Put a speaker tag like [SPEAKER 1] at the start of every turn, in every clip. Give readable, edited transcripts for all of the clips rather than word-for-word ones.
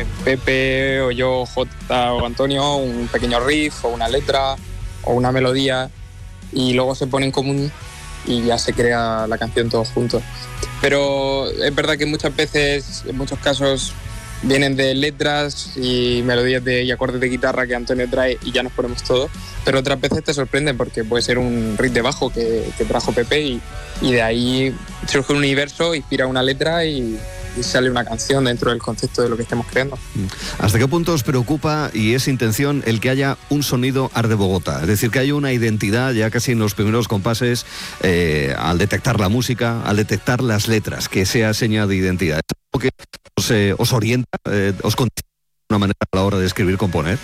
[SPEAKER 1] Pepe o yo, Jota o Antonio, un pequeño riff o una letra o una melodía, y luego se pone en común y ya se crea la canción todos juntos. Pero es verdad que muchas veces, en muchos casos, vienen de letras y melodías y acordes de guitarra que Antonio trae y ya nos ponemos todos, pero otras veces te sorprenden porque puede ser un riff de bajo que trajo Pepe y de ahí surge un universo, inspira una letra y sale una canción dentro del concepto de lo que estemos creando.
[SPEAKER 2] ¿Hasta qué punto os preocupa y es intención el que haya un sonido Art de Bogotá? Es decir, que haya una identidad ya casi en los primeros compases, al detectar la música, al detectar las letras, que sea seña de identidad. ¿Es algo que os orienta, os condiciona de una manera a la hora de escribir, componer?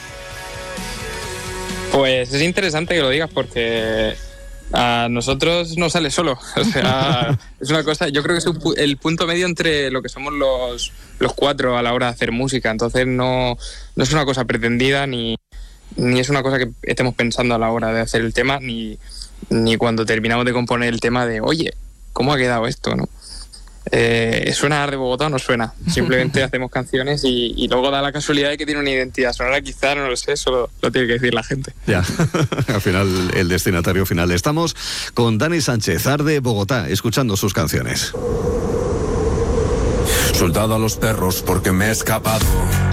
[SPEAKER 1] Pues es interesante que lo digas porque a nosotros no sale solo. O sea, es una cosa, yo creo que es el punto medio entre lo que somos los cuatro a la hora de hacer música. Entonces no es una cosa pretendida ni es una cosa que estemos pensando a la hora de hacer el tema, ni cuando terminamos de componer el tema de, oye, ¿cómo ha quedado esto?, ¿no? ¿Suena Art de Bogotá o no suena? Simplemente hacemos canciones y luego da la casualidad de que tiene una identidad sonora, quizá, no lo sé, solo lo tiene que decir la gente.
[SPEAKER 2] Ya, al final, el destinatario final. Estamos con Dani Sánchez, Art de Bogotá, escuchando sus canciones.
[SPEAKER 3] Soldado a los perros porque me he escapado.